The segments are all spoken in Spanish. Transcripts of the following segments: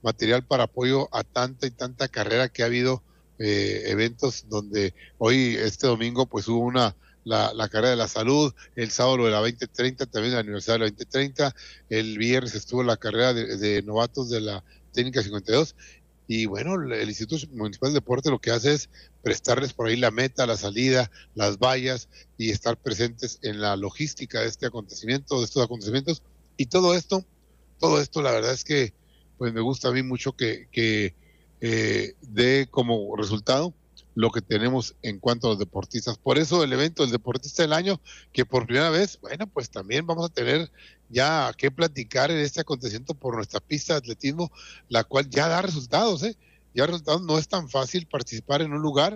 material para apoyo a tanta y tanta carrera que ha habido, eventos donde hoy, este domingo, pues hubo la carrera de la salud, el sábado lo de la 2030, también el aniversario de la 2030, el viernes estuvo la carrera de novatos de la técnica 52, y bueno, el Instituto Municipal de Deporte lo que hace es prestarles por ahí la meta, la salida, las vallas, y estar presentes en la logística de este acontecimiento, de estos acontecimientos, y todo esto, la verdad es que pues me gusta a mí mucho que dé como resultado lo que tenemos en cuanto a los deportistas. Por eso el evento del Deportista del Año, que por primera vez, bueno, pues también vamos a tener ya que platicar en este acontecimiento por nuestra pista de atletismo, la cual ya da resultados, ya resultados. No es tan fácil participar en un lugar,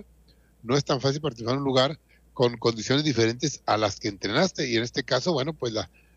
con condiciones diferentes a las que entrenaste, y en este caso, bueno, pues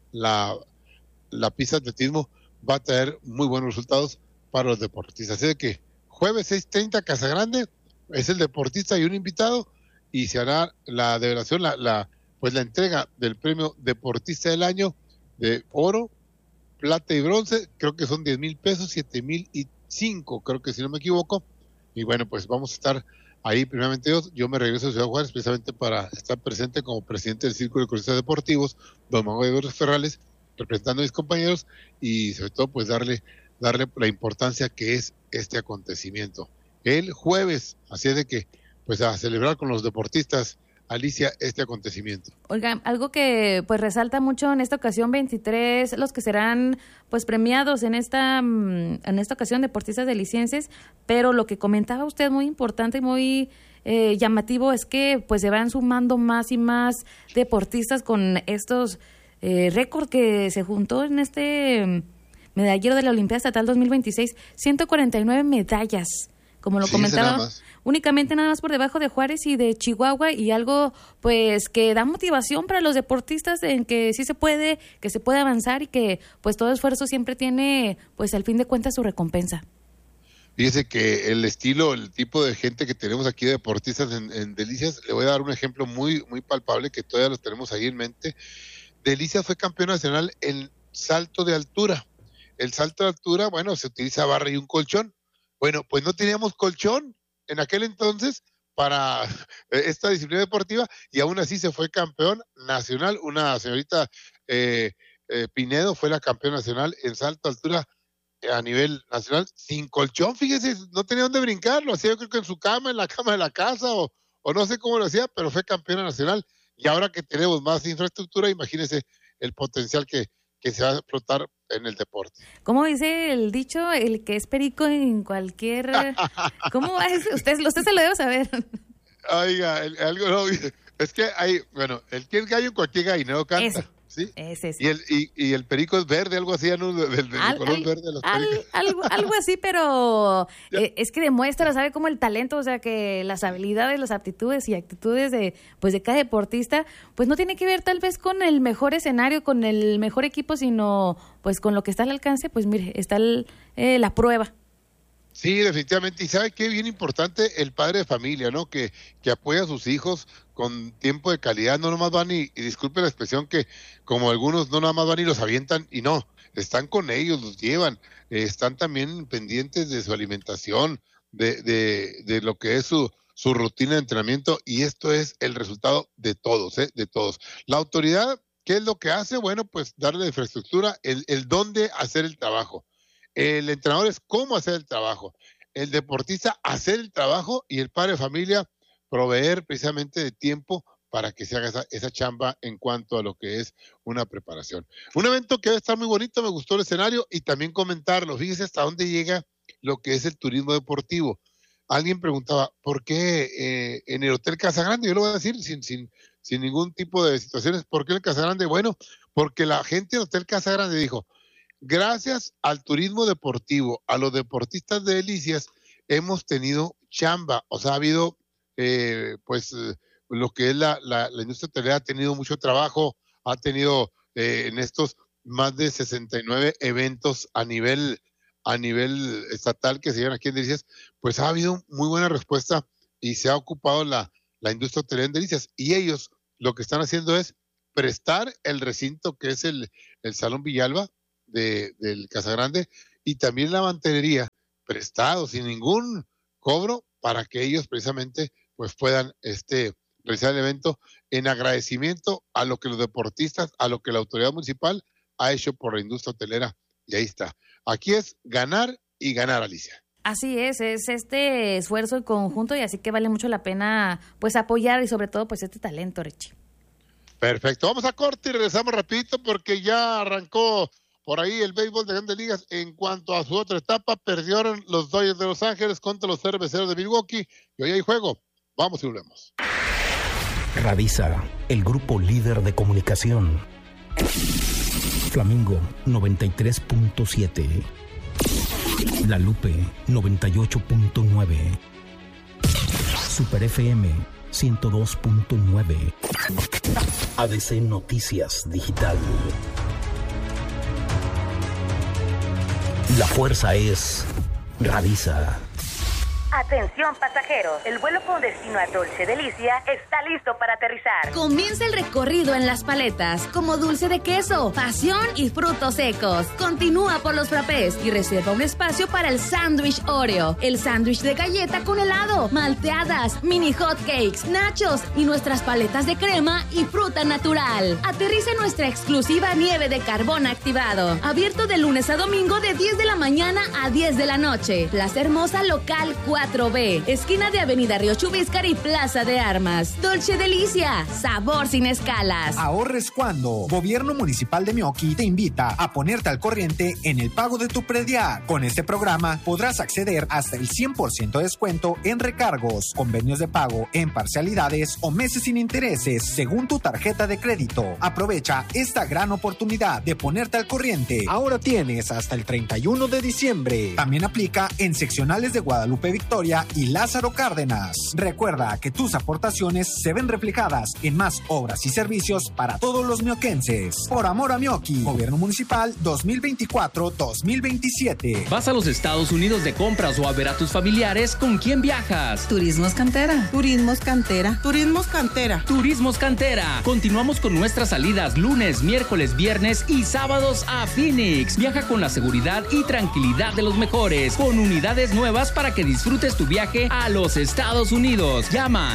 la pista de atletismo va a traer muy buenos resultados para los deportistas. Así de que jueves 6:30, Casa Grande, es el deportista y un invitado, y se hará la develación, la entrega del premio Deportista del Año de oro, plata y bronce. Creo que son 10,000 pesos, 7,005, creo que si no me equivoco. Y bueno, pues vamos a estar ahí, primeramente Dios. Yo me regreso a Ciudad Juárez precisamente para estar presente como presidente del Círculo de Cronistas Deportivos, don Manuel Ferrales, representando a mis compañeros, y sobre todo pues darle la importancia que es este acontecimiento el jueves. Así es de que pues a celebrar con los deportistas, Alicia, este acontecimiento. Oiga, algo que pues resalta mucho en esta ocasión, 23 los que serán pues premiados en esta ocasión, deportistas delicienses, pero lo que comentaba usted muy importante y muy llamativo es que pues se van sumando más y más deportistas con estos récord que se juntó en este medallero de la Olimpiada Estatal 2026, 149 medallas. Como lo comentaba, únicamente nada más por debajo de Juárez y de Chihuahua, y algo pues que da motivación para los deportistas en que sí se puede, que se puede avanzar, y que pues todo esfuerzo siempre tiene pues al fin de cuentas su recompensa. Fíjese que el tipo de gente que tenemos aquí de deportistas en Delicias, le voy a dar un ejemplo muy, muy palpable que todavía los tenemos ahí en mente. Delicias fue campeón nacional en salto de altura. El salto de altura, bueno, se utiliza barra y un colchón. Bueno, pues no teníamos colchón en aquel entonces para esta disciplina deportiva, y aún así se fue campeón nacional. Una señorita Pinedo fue la campeona nacional en salto de altura a nivel nacional sin colchón. Fíjese, no tenía dónde brincar, lo hacía yo creo que en su cama, en la cama de la casa, o no sé cómo lo hacía, pero fue campeona nacional. Y ahora que tenemos más infraestructura, imagínese el potencial que se va a explotar en el deporte. ¿Cómo dice el dicho? El que es perico en cualquier... ¿Cómo es? Usted se lo debe saber. Oiga, algo no, es que hay, bueno, el que es gallo en cualquier gallinero canta. Eso. ¿Sí? Ese. Y el perico es verde, algo así, ¿no? Del color verde de los pericos. Algo así, pero es que demuestra, ¿sabe? Como el talento, o sea, que las habilidades, las aptitudes y actitudes de cada deportista, pues no tiene que ver tal vez con el mejor escenario, con el mejor equipo, sino pues con lo que está al alcance. Pues mire, está la prueba. Sí, definitivamente. Y sabe qué bien importante el padre de familia, ¿no? Que apoya a sus hijos con tiempo de calidad. No nomás van y disculpe la expresión, que como algunos no nada más van y los avientan, y no, están con ellos, los llevan, están también pendientes de su alimentación, de lo que es su rutina de entrenamiento, y esto es el resultado de todos, de todos. La autoridad, ¿qué es lo que hace? Bueno, pues darle infraestructura, el dónde hacer el trabajo. El entrenador es cómo hacer el trabajo, el deportista hacer el trabajo, y el padre de familia proveer precisamente de tiempo para que se haga esa chamba en cuanto a lo que es una preparación. Un evento que va a estar muy bonito, me gustó el escenario, y también comentarlo. Fíjese hasta dónde llega lo que es el turismo deportivo. Alguien preguntaba, ¿por qué en el Hotel Casa Grande? Yo lo voy a decir sin ningún tipo de situaciones. ¿Por qué el Casa Grande? Bueno, porque la gente del Hotel Casa Grande dijo, gracias al turismo deportivo, a los deportistas de Delicias, hemos tenido chamba. O sea, ha habido, lo que es la industria hotelera ha tenido mucho trabajo, ha tenido en estos más de 69 eventos a nivel estatal que se llevan aquí en Delicias, pues ha habido muy buena respuesta, y se ha ocupado la industria hotelera en Delicias, y ellos lo que están haciendo es prestar el recinto que es el Salón Villalba del Casa Grande, y también la mantelería prestado, sin ningún cobro, para que ellos precisamente pues puedan realizar el evento en agradecimiento a lo que los deportistas, a lo que la autoridad municipal ha hecho por la industria hotelera. Y ahí está. Aquí es ganar y ganar, Alicia. Así es este esfuerzo en conjunto y así que vale mucho la pena pues apoyar y sobre todo pues este talento, Richie. Perfecto, vamos a corte y regresamos rapidito porque ya arrancó por ahí el béisbol de Grandes Ligas. En cuanto a su otra etapa, perdieron los Dodgers de Los Ángeles contra los Cerveceros de Milwaukee y hoy hay juego. Vamos y volvemos. Radisa, el grupo líder de comunicación. Flamingo 93.7. La Lupe 98.9. Super FM 102.9. ADC Noticias Digital. La fuerza es Radisa. Atención pasajeros, el vuelo con destino a Dolce Delicia está listo para aterrizar. Comienza el recorrido en Las Paletas, como dulce de queso, pasión y frutos secos. Continúa por los frappés y reserva un espacio para el sándwich Oreo, el sándwich de galleta con helado, malteadas, mini hot cakes, nachos y nuestras paletas de crema y fruta natural. Aterriza en nuestra exclusiva nieve de carbón activado, abierto de lunes a domingo de 10 de la mañana a 10 de la noche. Plaza Hermosa Local 4B, esquina de Avenida Río Chubíscar y Plaza de Armas. Dolce Delicia, sabor sin escalas. Ahorres cuando Gobierno Municipal de Meoqui te invita a ponerte al corriente en el pago de tu predial. Con este programa podrás acceder hasta el 100% de descuento en recargos, convenios de pago en parcialidades o meses sin intereses según tu tarjeta de crédito. Aprovecha esta gran oportunidad de ponerte al corriente. Ahora tienes hasta el 31 de diciembre. También aplica en seccionales de Guadalupe Victoria y Lázaro Cárdenas. Recuerda que tus aportaciones se ven reflejadas en más obras y servicios para todos los mioquenses. Por amor a Meoqui, Gobierno Municipal 2024-2027. ¿Vas a los Estados Unidos de compras o a ver a tus familiares? ¿Con quién viajas? Turismos Cantera. Turismos Cantera. Turismos Cantera. Turismos Cantera. Continuamos con nuestras salidas lunes, miércoles, viernes y sábados a Phoenix. Viaja con la seguridad y tranquilidad de los mejores, con unidades nuevas para que disfrutes tu viaje a los Estados Unidos. Llama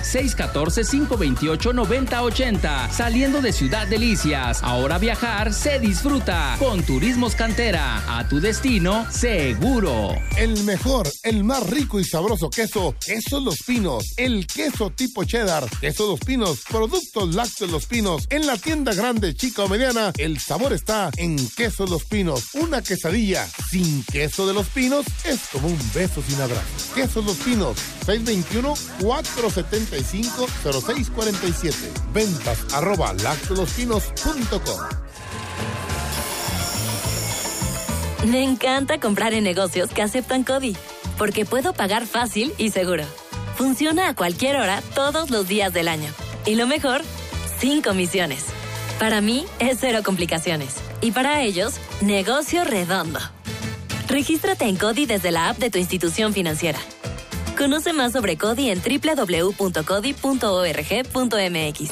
614-528-9080. Saliendo de Ciudad Delicias. Ahora viajar se disfruta con Turismos Cantera. A tu destino seguro. El mejor, el más rico y sabroso queso, Queso Los Pinos. El queso tipo cheddar, Queso Los Pinos, productos lácteos Los Pinos. En la tienda grande, chica o mediana, el sabor está en Queso Los Pinos. Una quesadilla sin queso de Los Pinos es como un beso sin abrazo. Queso Los Pinos, 621-475-0647. Ventas @lactolospinos.com. Me encanta comprar en negocios que aceptan CODI, porque puedo pagar fácil y seguro. Funciona a cualquier hora, todos los días del año. Y lo mejor, sin comisiones. Para mí, es cero complicaciones. Y para ellos, negocio redondo. Regístrate en CODI desde la app de tu institución financiera. Conoce más sobre CODI en www.codi.org.mx.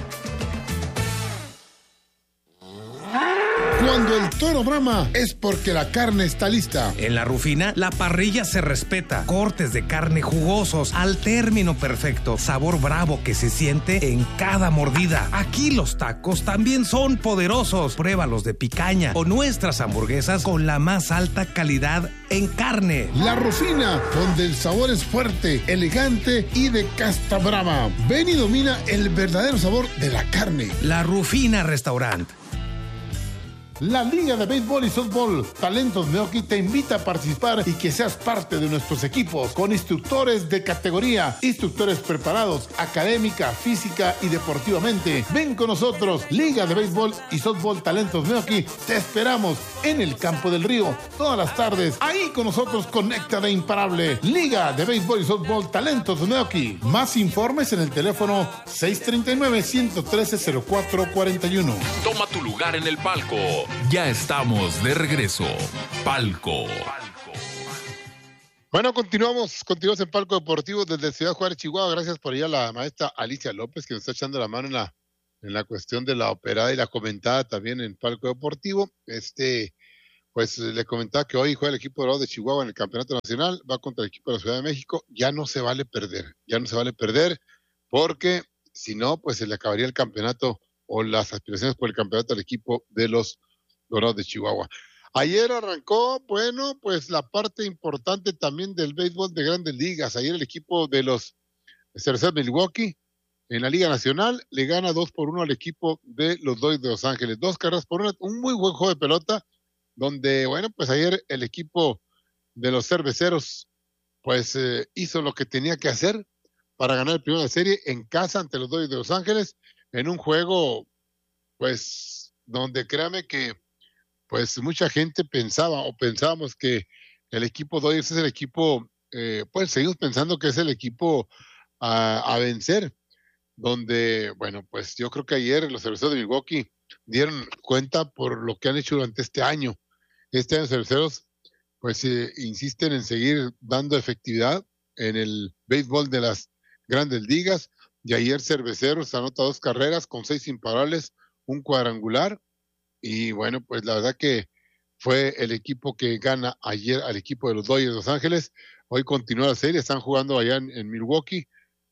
Cuando el toro brama es porque la carne está lista. En La Rufina, la parrilla se respeta. Cortes de carne jugosos al término perfecto. Sabor bravo que se siente en cada mordida. Aquí los tacos también son poderosos. Pruébalos de picaña o nuestras hamburguesas con la más alta calidad en carne. La Rufina, donde el sabor es fuerte, elegante y de casta brava. Ven y domina el verdadero sabor de la carne. La Rufina Restaurant. La Liga de Béisbol y Softball Talentos Meoqui te invita a participar y que seas parte de nuestros equipos con instructores de categoría, instructores preparados académica, física y deportivamente. Ven con nosotros, Liga de Béisbol y Softball Talentos Meoqui. Te esperamos en el Campo del Río todas las tardes. Ahí con nosotros conecta de imparable. Liga de Béisbol y Softball Talentos Meoqui. Más informes en el teléfono 639-113-0441. Toma tu lugar en el palco. Ya estamos de regreso. Palco. Bueno, continuamos en Palco Deportivo desde Ciudad Juárez, Chihuahua. Gracias por ella la maestra Alicia López, que nos está echando la mano en la cuestión de la operada y la comentada también en Palco Deportivo. pues le comentaba que hoy juega el equipo dorado de Chihuahua en el Campeonato Nacional, va contra el equipo de la Ciudad de México. Ya no se vale perder, porque si no, pues se le acabaría el campeonato o las aspiraciones por el campeonato al equipo de los Dorados de Chihuahua. Ayer arrancó, bueno, pues la parte importante también del béisbol de Grandes Ligas. Ayer el equipo de los Cerveceros de Milwaukee en la Liga Nacional le gana 2-1 al equipo de los Dodgers de Los Ángeles. 2 carreras por 1, un muy buen juego de pelota, donde, bueno, pues ayer el equipo de los Cerveceros pues hizo lo que tenía que hacer para ganar el primero de la serie en casa ante los Dodgers de Los Ángeles, en un juego, pues, donde créame que pues mucha gente pensábamos que el equipo Dodgers es el equipo, pues seguimos pensando que es el equipo a vencer, donde, bueno, pues yo creo que ayer los Cerveceros de Milwaukee dieron cuenta por lo que han hecho durante este año. Este año los Cerveceros, pues insisten en seguir dando efectividad en el béisbol de las Grandes Ligas, y ayer Cerveceros anota 2 carreras con 6 imparables, un cuadrangular. Y bueno, pues la verdad que fue el equipo que gana ayer al equipo de los Dodgers de Los Ángeles. Hoy continúa la serie, están jugando allá en Milwaukee.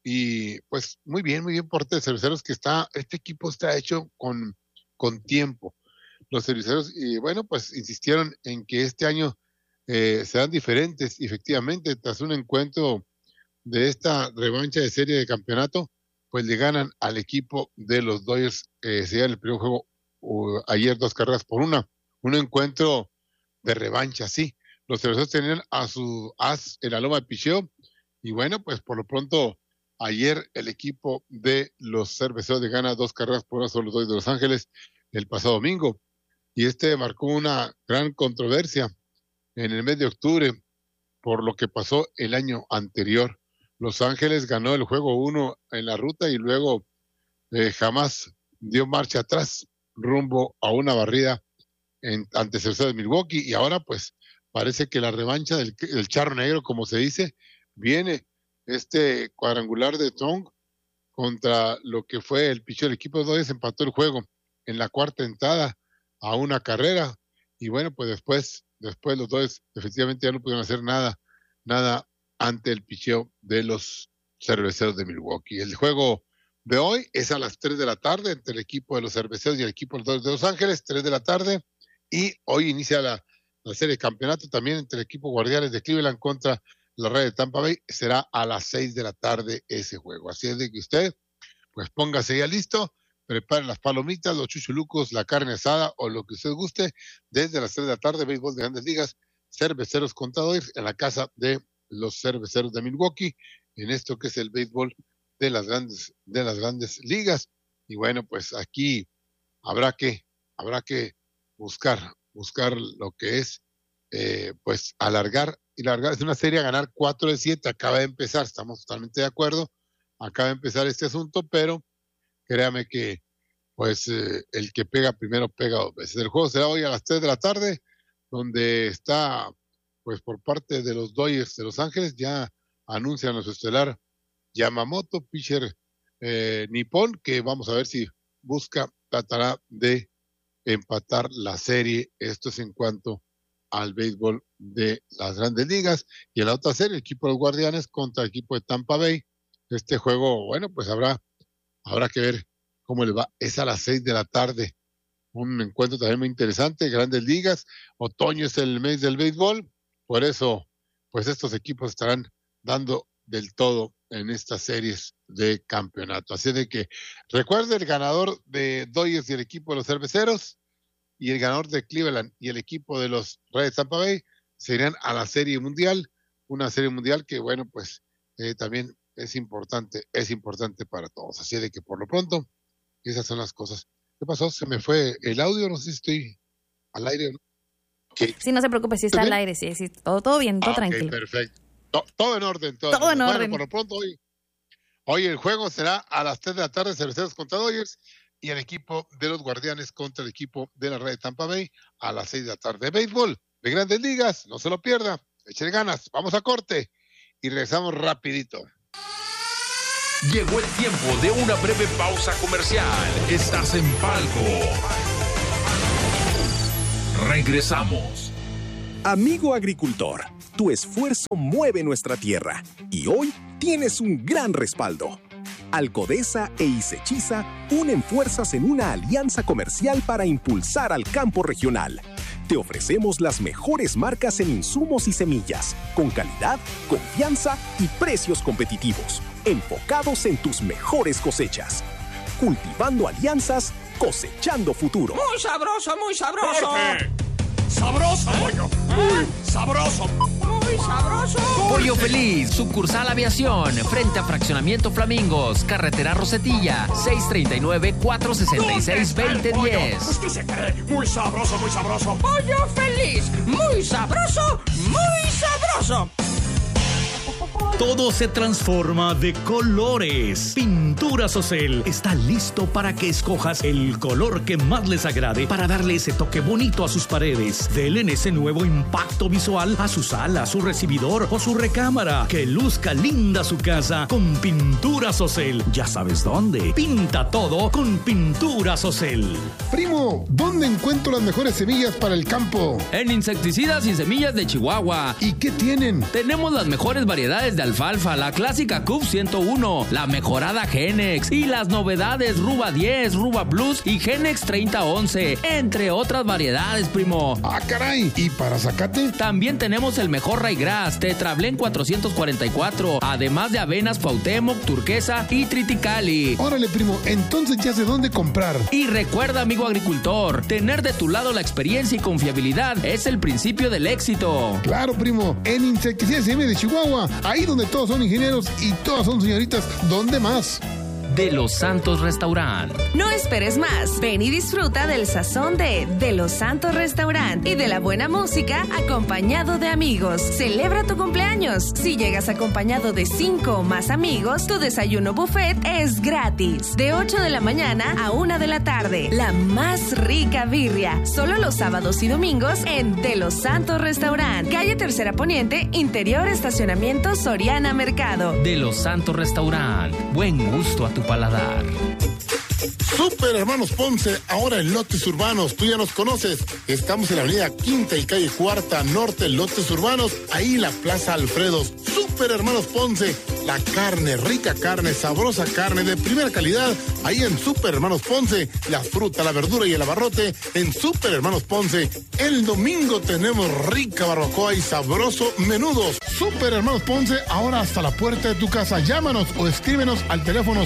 Y pues muy bien por parte de Cerveceros, que este equipo está hecho con tiempo. Los Cerveceros, y bueno, pues insistieron en que este año serán diferentes. Y efectivamente, tras un encuentro de esta revancha de serie de campeonato, pues le ganan al equipo de los Dodgers, se llevan el primer juego ayer 2 carreras por 1, un encuentro de revancha, sí. Los Cerveceros tenían a su as en la loma de picheo, y bueno, pues por lo pronto ayer el equipo de los Cerveceros le gana 2 carreras por 1 sobre los Dodgers de Los Ángeles el pasado domingo, y marcó una gran controversia en el mes de octubre por lo que pasó el año anterior. Los Ángeles ganó el juego 1 en la ruta y luego jamás dio marcha atrás rumbo a una barrida ante Cerveceros de Milwaukee, y ahora pues parece que la revancha del charro negro, como se dice, viene este cuadrangular de Tong contra lo que fue el picheo del equipo de Dodgers. Empató el juego en la cuarta entrada a 1 carrera, y bueno, pues después los Dodgers efectivamente ya no pudieron hacer nada ante el picheo de los Cerveceros de Milwaukee. El juego de hoy es a las 3 de la tarde entre el equipo de los Cerveceros y el equipo de los Dodgers de Los Ángeles, 3 de la tarde, y hoy inicia la serie de campeonato también entre el equipo Guardianes de Cleveland contra la Rays de Tampa Bay. Será a las 6 de la tarde ese juego, así es de que usted pues póngase ya listo, prepare las palomitas, los chuchulucos, la carne asada o lo que usted guste, desde las 3 de la tarde, béisbol de Grandes Ligas, Cerveceros contra Dodgers en la casa de los Cerveceros de Milwaukee, en esto que es el béisbol de las grandes ligas. Y bueno, pues aquí habrá que buscar lo que es pues alargar. Es una serie a ganar 4 de 7, acaba de empezar, estamos totalmente de acuerdo, acaba de empezar este asunto, pero créame que pues el que pega primero pega 2 veces. El juego será hoy a las 3 de la tarde, donde está pues por parte de los Dodgers de Los Ángeles, ya anuncian a su estelar Yamamoto, pitcher nipón, que vamos a ver si tratará de empatar la serie. Esto es en cuanto al béisbol de las Grandes Ligas. Y en la otra serie, el equipo de los Guardianes contra el equipo de Tampa Bay. Este juego, bueno, pues habrá que ver cómo le va. Es a las 6 de la tarde. Un encuentro también muy interesante, Grandes Ligas. Otoño es el mes del béisbol, por eso, pues estos equipos estarán dando del todo en estas series de campeonato. Así de que recuerde, el ganador de Dodgers y el equipo de los Cerveceros, y el ganador de Cleveland y el equipo de los Rays de Tampa Bay se irán a la Serie Mundial, una Serie Mundial que, bueno, pues también es importante para todos. Así de que por lo pronto, esas son las cosas. ¿Qué pasó? ¿Se me fue el audio? No sé si estoy al aire o no. Okay. Sí, no se preocupe, si está al aire, sí, todo bien, todo tranquilo. Perfecto. Todo en orden. Todo en orden. Bueno, por lo pronto hoy el juego será a las 3 de la tarde, Cerveceros contra Dodgers, y el equipo de los Guardianes contra el equipo de la Rays de Tampa Bay a las 6 de la tarde. Béisbol de Grandes Ligas, no se lo pierda, échale ganas, vamos a corte y regresamos rapidito. Llegó el tiempo de una breve pausa comercial. Estás en Palco. Regresamos. Amigo agricultor, tu esfuerzo mueve nuestra tierra y hoy tienes un gran respaldo. Alcodesa e Isechiza unen fuerzas en una alianza comercial para impulsar al campo regional. Te ofrecemos las mejores marcas en insumos y semillas, con calidad, confianza y precios competitivos, enfocados en tus mejores cosechas. Cultivando alianzas, cosechando futuro. ¡Muy sabroso, muy sabroso! ¡Fuerte! ¡Sabroso, pollo! ¡Muy sabroso! ¡Muy sabroso! Pollo Feliz, sucursal Aviación, frente a Fraccionamiento Flamingos, carretera Rosetilla, 639-466-2010. Pues que se cree, muy sabroso, muy sabroso. ¡Pollo Feliz! ¡Muy sabroso, muy sabroso! Todo se transforma de colores. Pinturas Ocel está listo para que escojas el color que más les agrade para darle ese toque bonito a sus paredes. Denle ese nuevo impacto visual a su sala, su recibidor o su recámara. Que luzca linda su casa con Pinturas Ocel. Ya sabes dónde. Pinta todo con Pinturas Ocel. Primo, ¿dónde encuentro las mejores semillas para el campo? En Insecticidas y Semillas de Chihuahua. ¿Y qué tienen? Tenemos las mejores variedades de alfalfa, la clásica CUP 101, la mejorada Genex y las novedades Ruba 10, Ruba Plus y Genex 3011, entre otras variedades, primo. ¡Ah, caray! ¿Y para zacate? También tenemos el mejor Raygrass, Tetrablén 444, además de avenas Cuauhtémoc, Turquesa y Triticali. Órale, primo, entonces ya sé dónde comprar. Y recuerda, amigo agricultor, tener de tu lado la experiencia y confiabilidad es el principio del éxito. Claro, primo, en Insecticidas de Chihuahua, ahí donde todos son ingenieros y todas son señoritas, ¿dónde más? De Los Santos Restaurant. No esperes más. Ven y disfruta del sazón de Los Santos Restaurant y de la buena música acompañado de amigos. Celebra tu cumpleaños. Si llegas acompañado de 5 o más amigos, tu desayuno buffet es gratis. De 8 de la mañana a 1 de la tarde. La más rica birria. Solo los sábados y domingos en De Los Santos Restaurant. Calle Tercera Poniente, interior estacionamiento Soriana Mercado. De Los Santos Restaurant. Buen gusto a tu paladar. Super Hermanos Ponce, ahora en Lotes Urbanos, tú ya nos conoces. Estamos en la avenida Quinta y calle Cuarta Norte, Lotes Urbanos, ahí en la Plaza Alfredos. Super Hermanos Ponce, la carne, rica carne, sabrosa carne de primera calidad, ahí en Super Hermanos Ponce. La fruta, la verdura y el abarrote en Super Hermanos Ponce. El domingo tenemos rica barbacoa y sabroso menudos. Super Hermanos Ponce, ahora hasta la puerta de tu casa. Llámanos o escríbenos al teléfono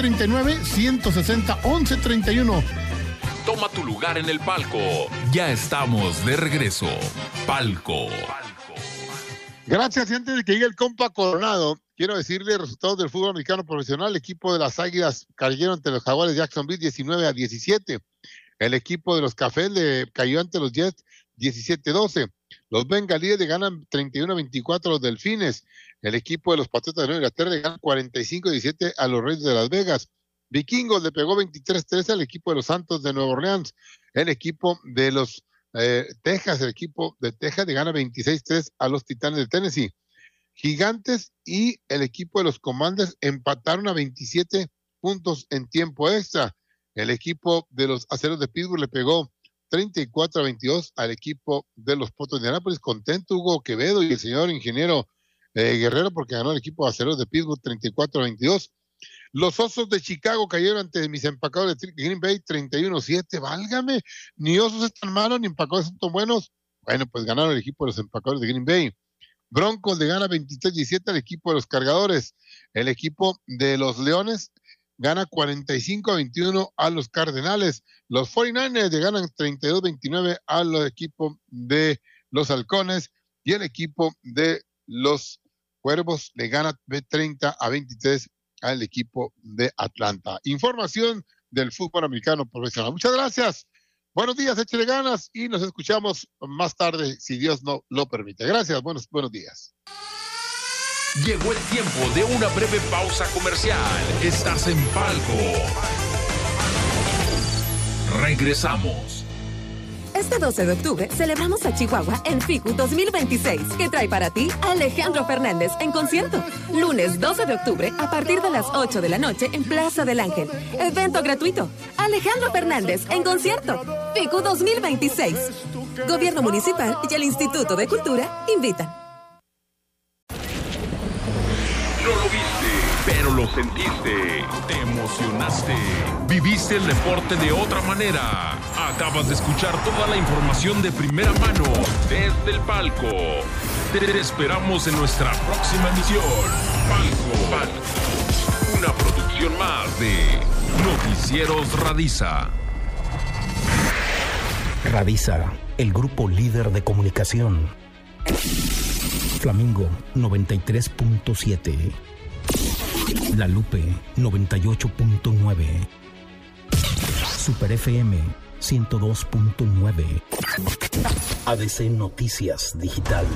639-160-1131. Toma tu lugar en el palco. Ya estamos de regreso. Palco. Gracias. Y antes de que llegue el compa Coronado, quiero decirle resultados del fútbol americano profesional. El equipo de las Águilas cayeron ante los Jaguares de Jacksonville 19-17. El equipo de los Cafés cayó ante los Jets 17-12. Los Bengalíes le ganan 31-24 a los Delfines. El equipo de los Patriotas de Nueva Inglaterra le ganan 45-17 a los Reyes de Las Vegas. Vikingos le pegó 23-13 al equipo de los Santos de Nueva Orleans. El equipo de los Texas, el equipo de Texas le gana 26-3 a los Titanes de Tennessee. Gigantes y el equipo de los Commanders empataron a 27 puntos en tiempo extra. El equipo de los Aceros de Pittsburgh le pegó 34-22 al equipo de los Potros de Indianápolis. Contento Hugo Quevedo y el señor ingeniero Guerrero porque ganó el equipo de Aceros de Pittsburgh 34-22. Los Osos de Chicago cayeron ante mis empacadores de Green Bay 31-7. Válgame, ni Osos están malos ni empacadores son tan buenos. Bueno, pues ganaron el equipo de los empacadores de Green Bay. Broncos le gana 23-17 al equipo de los Cargadores. El equipo de los Leones gana 45-21 a los Cardenales. Los 49ers le ganan 32-29 al equipo de los Halcones. Y el equipo de los Cuervos le gana 30-23 al equipo de Atlanta. Información del fútbol americano profesional. Muchas gracias. Buenos días, échale ganas y nos escuchamos más tarde, si Dios no lo permite. Gracias, buenos días. Llegó el tiempo de una breve pausa comercial. Estás en Palco. Regresamos. Este 12 de octubre celebramos a Chihuahua en FICU 2026, que trae para ti a Alejandro Fernández en concierto. Lunes 12 de octubre a partir de las 8 de la noche en Plaza del Ángel. Evento gratuito. Alejandro Fernández en concierto. FICU 2026. Gobierno Municipal y el Instituto de Cultura invitan. No lo viste, pero lo sentiste. Te emocionaste. Viviste el deporte de otra manera. Acabas de escuchar toda la información de primera mano desde el palco. Te esperamos en nuestra próxima emisión. Palco. Una producción más de Noticieros Radisa. Radisa, el grupo líder de comunicación. Flamingo 93.7. La Lupe 98.9. Super FM 102.9. ADC Noticias Digital.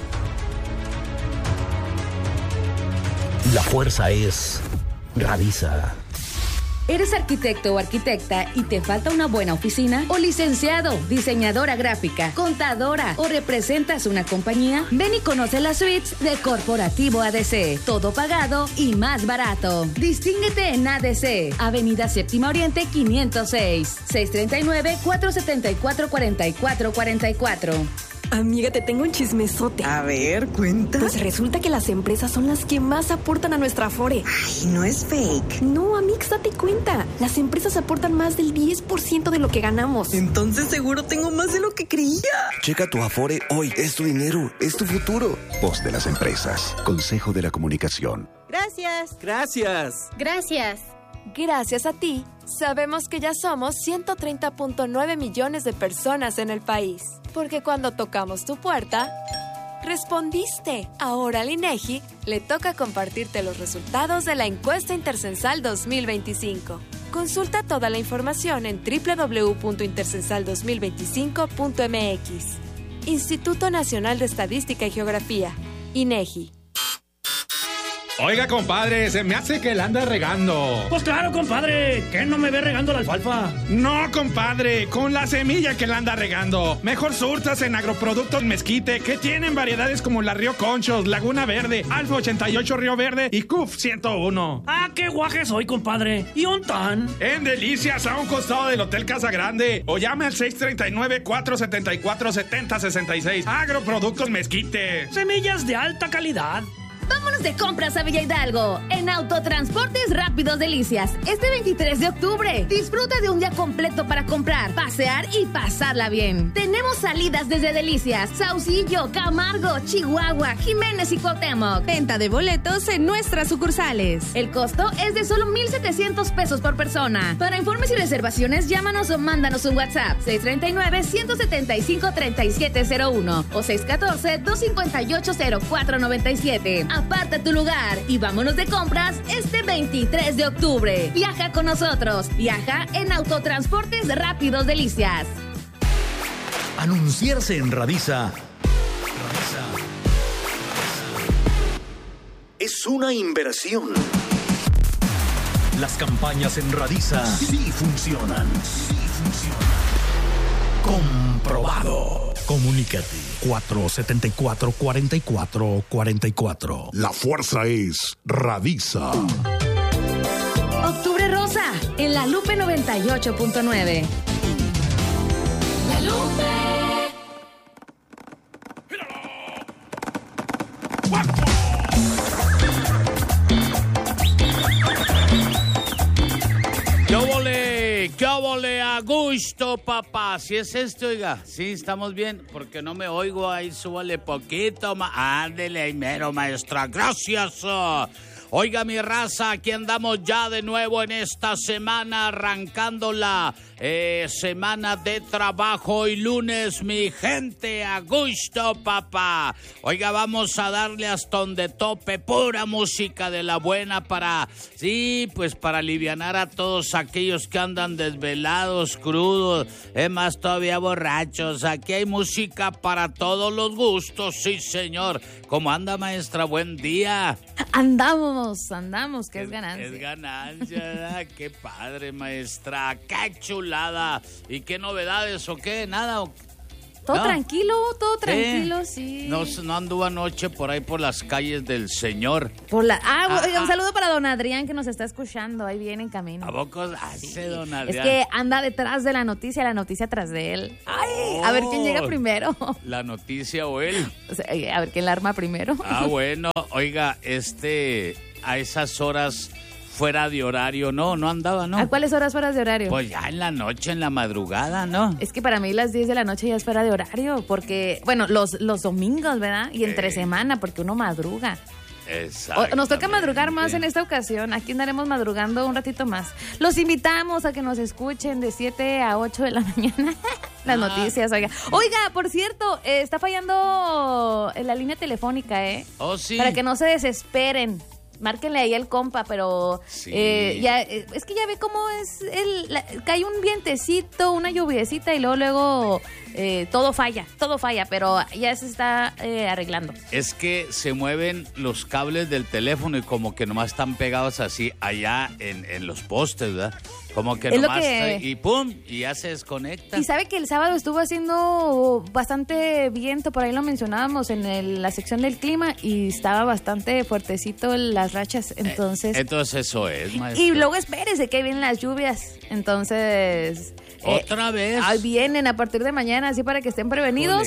La fuerza es Radisa. ¿Eres arquitecto o arquitecta y te falta una buena oficina? ¿O licenciado, diseñadora gráfica, contadora o representas una compañía? Ven y conoce las suites de Corporativo ADC. Todo pagado y más barato. Distínguete en ADC, Avenida Séptima Oriente 506, 639-474-4444. Amiga, te tengo un chismesote. A ver, cuenta. Pues resulta que las empresas son las que más aportan a nuestra Afore. Ay, no es fake. No, amiga, date cuenta. Las empresas aportan más del 10% de lo que ganamos. Entonces seguro tengo más de lo que creía. Checa tu Afore hoy. Es tu dinero, es tu futuro. Voz de las empresas. Consejo de la Comunicación. Gracias. Gracias. Gracias. Gracias a ti, sabemos que ya somos 130.9 millones de personas en el país. Porque cuando tocamos tu puerta, respondiste. Ahora al INEGI le toca compartirte los resultados de la encuesta intercensal 2025. Consulta toda la información en www.intercensal2025.mx. Instituto Nacional de Estadística y Geografía, INEGI. Oiga, compadre, se me hace que la anda regando. Pues claro, compadre, ¿qué no me ve regando la alfalfa? No, compadre, con la semilla que la anda regando. Mejor surtas en Agroproductos Mezquite, que tienen variedades como la Río Conchos, Laguna Verde, Alfa 88 Río Verde y CUF 101. Ah, qué guaje soy, compadre. ¿Y un tan? En Delicias, a un costado del Hotel Casa Grande. O llame al 639-474-7066. Agroproductos Mezquite. Semillas de alta calidad. Vámonos de compras a Villa Hidalgo en Autotransportes Rápidos Delicias. Este 23 de octubre, disfruta de un día completo para comprar, pasear y pasarla bien. Tenemos salidas desde Delicias, Saucillo, Camargo, Chihuahua, Jiménez y Cuauhtémoc. Venta de boletos en nuestras sucursales. El costo es de solo 1,700 pesos por persona. Para informes y reservaciones, llámanos o mándanos un WhatsApp 639-175-3701 o 614-258-0497. Aparta tu lugar y vámonos de compras este 23 de octubre. Viaja con nosotros. Viaja en Autotransportes Rápidos Delicias. Anunciarse en Radisa es una inversión. Las campañas en Radisa sí funcionan. Comprobado. Comunícate 474-4444. La fuerza es Radisa. Octubre Rosa en La Lupe 98.9. La Lupe. ¡Qué óvole! A gusto, papá. Si es esto, oiga. Sí, estamos bien, porque no me oigo. Ahí súbale poquito. Ándele ahí mero, maestra. Gracias. Oiga, mi raza, aquí andamos ya de nuevo en esta semana, arrancando la semana de trabajo. Hoy lunes, mi gente, a gusto, papá. Oiga, vamos a darle hasta donde tope, pura música de la buena para, sí, pues para alivianar a todos aquellos que andan desvelados, crudos, es más, todavía borrachos. Aquí hay música para todos los gustos, sí, señor. ¿Cómo anda, maestra? Buen día. Andamos, que es ganancia. Es ganancia, ¿verdad? Qué padre, maestra, qué chulada. ¿Y qué novedades o qué? Nada. Todo ¿no? tranquilo, sí. No anduvo anoche por ahí por las calles del Señor. Oiga, un saludo para don Adrián que nos está escuchando. Ahí viene en camino. ¿A poco hace don Adrián? Es que anda detrás de la noticia tras de él. Ay, a ver quién llega primero. ¿La noticia o él? O sea, a ver quién la arma primero. Bueno, oiga, a esas horas fuera de horario, no andaba, ¿no? ¿A cuáles horas fuera de horario? Pues ya en la noche, en la madrugada, ¿no? Es que para mí las 10 de la noche ya es fuera de horario, porque, bueno, los domingos, ¿verdad? Y entre semana, porque uno madruga. Exacto. Nos toca madrugar más en esta ocasión. Aquí andaremos madrugando un ratito más. Los invitamos a que nos escuchen de 7 a 8 de la mañana. Las noticias, oiga. Oiga, por cierto, está fallando la línea telefónica, ¿eh? Oh, sí. Para que no se desesperen. Márquenle ahí al compa, pero es que ya ve cómo es cae un vientecito, una lluviecita y luego todo falla, pero ya se está arreglando. Es que se mueven los cables del teléfono y como que nomás están pegados así allá en los postes, ¿verdad? Como que nomás y pum, y ya se desconecta. Y sabe que el sábado estuvo haciendo bastante viento, por ahí lo mencionábamos en la sección del clima, y estaba bastante fuertecito las rachas, entonces... Entonces eso es, maestro. Y luego espérese que vienen las lluvias, entonces... ¿Otra vez? Ahí vienen a partir de mañana, así para que estén prevenidos.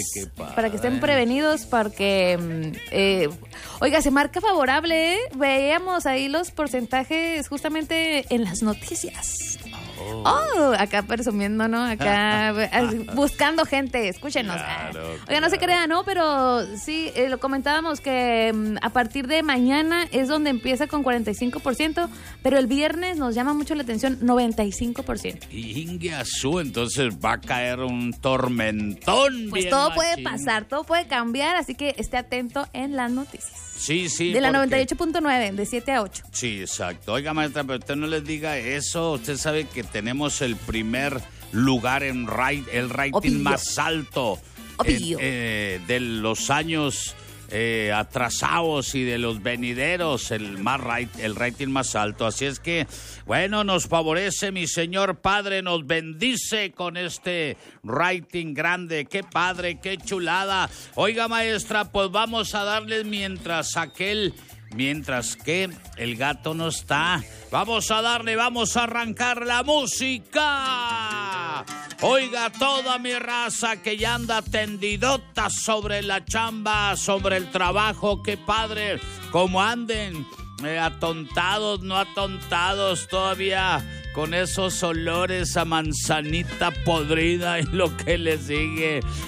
Porque... oiga, se marca favorable, ¿eh? Veíamos ahí los porcentajes justamente en las noticias. Acá presumiendo, ¿no? Acá buscando gente, escúchenos. Claro, Oiga, no se crean, ¿no? Pero sí, lo comentábamos que a partir de mañana es donde empieza con 45%, pero el viernes nos llama mucho la atención, 95%. Inguiazú, entonces va a caer un tormentón. Pues todo puede pasar, todo puede cambiar, así que esté atento en las noticias. Sí. De la 98.9, de 7 a 8. Sí, exacto. Oiga, maestra, pero usted no les diga eso. Usted sabe que tenemos el primer lugar en el rating más alto de los años atrasados y de los venideros, el rating más alto. Así es que, bueno, nos favorece mi señor Padre, nos bendice con este rating grande. Qué padre, qué chulada. Oiga, maestra, pues vamos a darles mientras que el gato no está. Vamos a arrancar la música. Oiga, toda mi raza que ya anda tendidota sobre la chamba, sobre el trabajo, qué padre, como anden atontados, no atontados todavía, con esos olores a manzanita podrida y lo que le sigue.